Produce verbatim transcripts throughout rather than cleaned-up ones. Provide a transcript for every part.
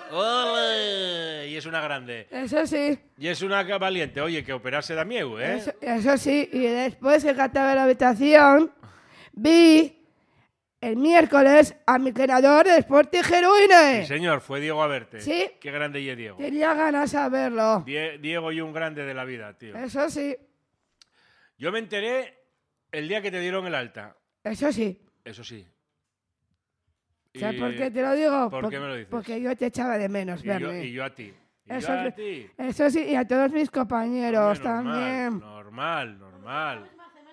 ¡Ole! Y es una grande. Eso sí. Y es una valiente. Oye, que operarse da miedo, ¿eh? Eso, eso sí. Y después que cantaba en la habitación, vi el miércoles a mi creador de Sporting Heroine. Sí, señor, fue Diego a verte. Sí. Qué grande y es Diego. Tenía ganas de verlo. Die- Diego y un grande de la vida, tío. Eso sí. Yo me enteré el día que te dieron el alta. Eso sí. Eso sí. ¿Sabes Y- por qué te lo digo? ¿Por Por- qué me lo dices? Porque yo te echaba de menos Y yo, verme. y yo a ti. Y Eso, yo a sí- ti. eso sí, y a todos mis compañeros Hombre, normal, también. Normal, normal.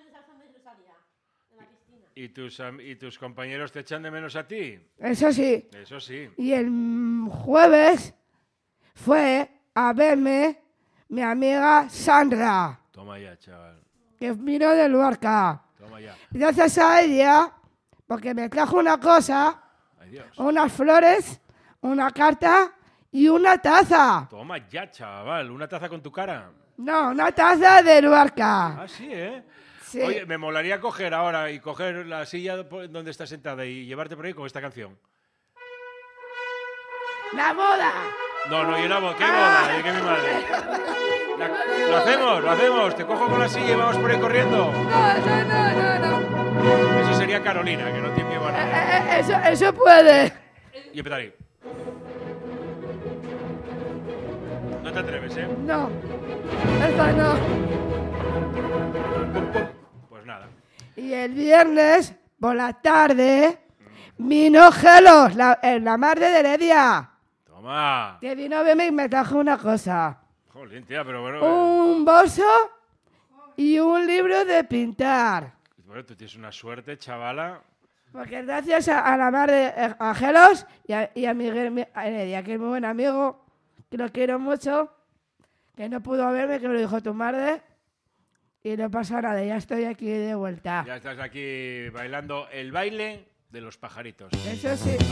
¿Y tus, am- ¿Y tus compañeros te echan de menos a ti? Eso sí. Eso sí. Y el mm, jueves fue a verme mi amiga Sandra, Toma ya, chaval. que vino de Luarca. Toma ya. Gracias a ella, porque me trajo una cosa, Ay, Dios. unas flores, una carta y una taza. Toma ya, chaval. ¿Una taza con tu cara? No, una taza de Luarca. Ah, sí, ¿eh? Sí. Oye, me molaría coger ahora y coger la silla po- donde estás sentada y llevarte por ahí con esta canción. ¡La boda! No, no, y la boda. ¿Qué boda? ¿De qué mi madre? La- lo hacemos, lo hacemos. Te cojo con la silla y vamos por ahí corriendo. No, no, no, no, no. Eso sería Carolina, que no tiene miedo a Eh, nada. eh, eso, eso puede. Y empezar ahí. No te atreves, ¿eh? No. Esta no. Pues nada. Y el viernes, por la tarde, vino Gelos, la, en la madre de Heredia. Toma. Que vino a verme y me trajo una cosa. Jolín, tía, pero bueno. eh, Un bolso y un libro de pintar. Bueno, tú tienes una suerte, chavala. Porque gracias a, a la madre, eh, a Gelos y a, y a Miguel Mi- a Heredia, que es muy buen amigo, que lo quiero mucho, que no pudo verme, que me lo dijo tu madre. Y no pasa nada, ya estoy aquí de vuelta. Ya estás aquí bailando el baile de los pajaritos. Eso sí.